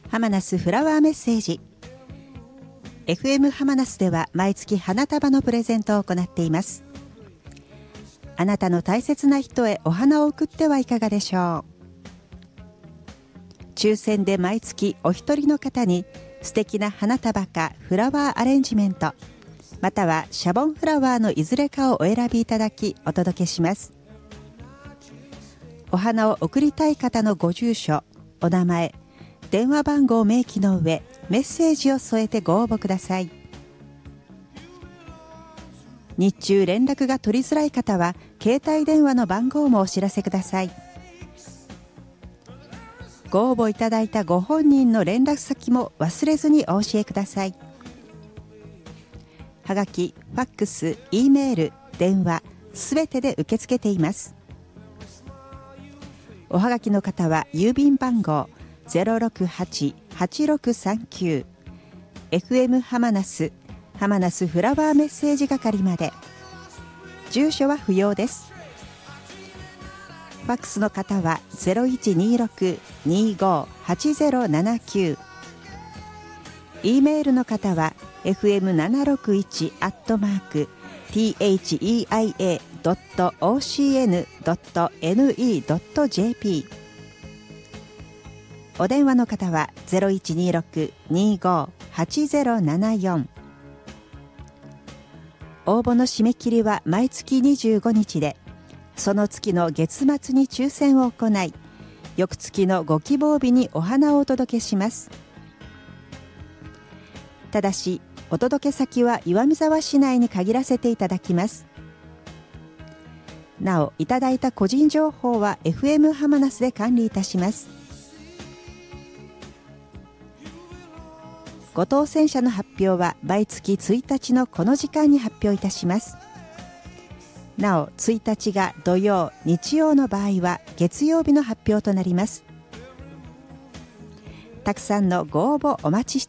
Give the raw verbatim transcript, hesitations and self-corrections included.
ハマナスフラワーメッセージ。 エフエム ハマナスでは毎月花束のプレゼントを行っています。あなたの大切な人へお花を贈ってはいかがでしょう。抽選で毎月お一人の方に素敵な花束かフラワーアレンジメント、またはシャボンフラワーのいずれかをお選びいただきお届けします。お花を贈りたい方のご住所、お名前、電話番号を明記の上、メッセージを添えてご応募ください。日中連絡が取りづらい方は携帯電話の番号もお知らせください。ご応募いただいたご本人の連絡先も忘れずにお教えください。はがき、ファックス、Eメール、電話すべてで受け付けています。おはがきの方は郵便番号 ゼロろくはち はちろくさんきゅう エフエム ハマナスハマナスフラワーメッセージ係まで。住所は不要です。ファックスの方は ゼロいちにーろく にーごー はちゼロななきゅう、 E メールの方は エフエムななろくいち アットマーク ティーエイチイーアイエー ドット オーシーエヌ ドット エヌイー ドット ジェーピー。 お電話の方は ゼロいちにーろく にーごー はちゼロななよん。 応募の締め切りは毎月にじゅうごにちで、その月の月末に抽選を行い、翌月のご希望日にお花をお届けします。ただしお届け先は岩見沢市内に限らせていただきます。なお、いただいた個人情報は エフエム ハマナスで管理いたします。ご当選者の発表は毎月ついたちのこの時間に発表いたします。なお、ついたちが土曜、日曜の場合は月曜日の発表となります。たくさんのご応募お待ちして